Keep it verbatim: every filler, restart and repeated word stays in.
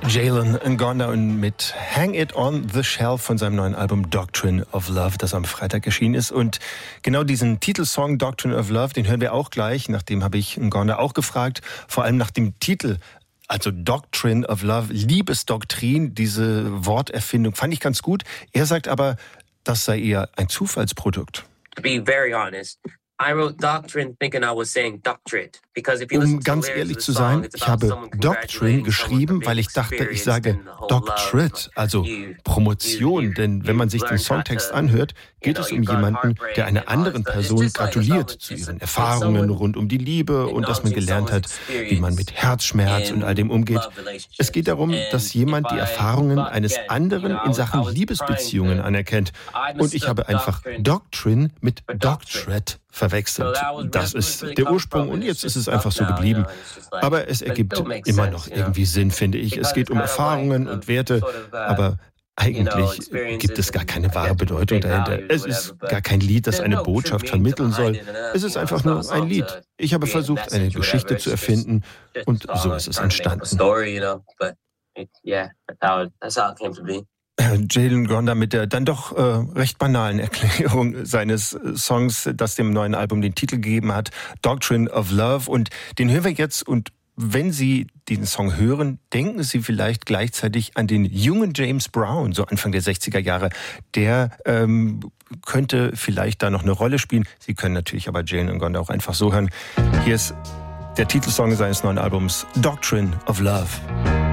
Jalen Ngonda und mit Hang It On the Shelf von seinem neuen Album Doctrine of Love, das am Freitag erschienen ist. Und genau diesen Titelsong Doctrine of Love, den hören wir auch gleich. Nachdem habe ich Ngonda auch gefragt, vor allem nach dem Titel, also Doctrine of Love, Liebesdoktrin, diese Worterfindung fand ich ganz gut. Er sagt aber, das sei eher ein Zufallsprodukt. To be very honest, I wrote Doctrine thinking I was saying doctorate. Because if you listen Um to the ganz lyrics ehrlich of zu the song, sein, it's ich about habe someone Doctrine congratulating geschrieben, someone for weil ich being dachte, ich experienced sage in the whole Doctorate, love. also You- Promotion. you- Denn wenn you man sich den learned how Songtext to, anhört, you geht know, es you um got jemanden, heartbreak der einer and all anderen that stuff. It's Person just like gratuliert someone- zu it's ihren it's Erfahrungen someone rund um die Liebe und dass man acknowledging gelernt hat, someone's wie man mit Herzschmerz und all dem umgeht. love relationships. Es geht darum, dass And jemand die if I Erfahrungen thought eines again, anderen you know, in I Sachen was Liebesbeziehungen trying to- anerkennt. I Und ich habe mistook einfach Doctrine Doctrine mit for Doctorate. Doctorate verwechselt. So that was Das really- ist really der come Ursprung from, und and jetzt it's ist es just einfach so stuck now, geblieben. you know, and it's just like- Aber es but it ergibt still makes immer sense, noch you know? irgendwie Sinn, finde ich. Es Because geht um it's kind of Erfahrungen like, und Werte, sort of, uh, aber eigentlich experiences gibt es gar and keine wahre I guess Bedeutung big dahinter. values, Es whatever, ist but gar kein Lied, das there's eine no true Botschaft meaning vermitteln soll. behind it and, uh, Es ist you know, einfach it's not nur a ein song Lied. to Ich habe create a versucht, eine message or Geschichte whatever. zu It's just- erfinden just und a so song ist es trying to make up a entstanden. story, you know, but it- yeah, that's how it- that's how it came to be. Jalen Ngonda mit der dann doch äh, recht banalen Erklärung seines äh, Songs, das dem neuen Album den Titel gegeben hat, Doctrine of Love. Und den hören wir jetzt. Und wenn Sie den Song hören, denken Sie vielleicht gleichzeitig an den jungen James Brown, so Anfang der sechziger Jahre. Der ähm, könnte vielleicht da noch eine Rolle spielen. Sie können natürlich aber Jalen Ngonda auch einfach so hören. Hier ist der Titelsong seines neuen Albums, Doctrine of Love.